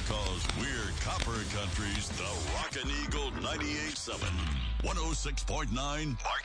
Because we're Copper Country's The Rockin' Eagle 98.7, 106.9,